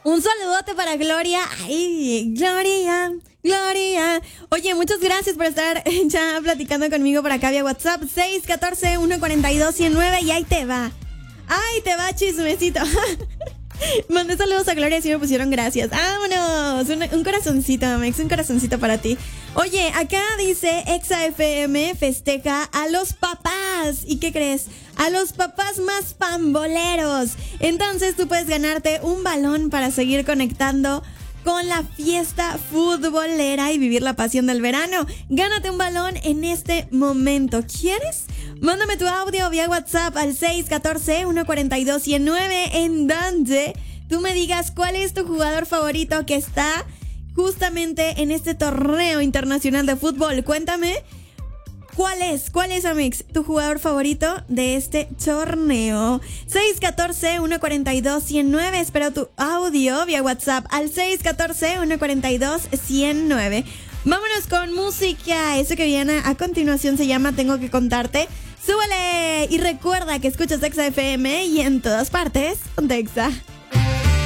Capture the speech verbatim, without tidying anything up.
Un saludote para Gloria. Ay, Gloria, Gloria. Oye, muchas gracias por estar ya platicando conmigo por acá vía WhatsApp. seis uno cuatro, uno cuatro dos, uno cero nueve y ahí te va. Ahí te va chismecito. Mandé saludos a Gloria y sí me pusieron gracias. ¡Vámonos! Un, un corazoncito, Mex, un corazoncito para ti. Oye, acá dice Exa F M festeja a los papás. ¿Y qué crees? A los papás más pamboleros. Entonces tú puedes ganarte un balón para seguir conectando con la fiesta futbolera y vivir la pasión del verano. Gánate un balón en este momento. ¿Quieres? Mándame tu audio vía WhatsApp al seis uno cuatro, uno cuatro dos, uno cero nueve en donde tú me digas cuál es tu jugador favorito que está justamente en este torneo internacional de fútbol. Cuéntame, ¿cuál es? ¿Cuál es, Amix, tu jugador favorito de este torneo? seis uno cuatro, uno cuatro dos, uno cero nueve. Espero tu audio vía WhatsApp al seis uno cuatro, uno cuatro dos, uno cero nueve. Vámonos con música. Eso que viene a continuación se llama Tengo que contarte. ¡Súbele! Y recuerda que escuchas Exa F M y en todas partes, Exa.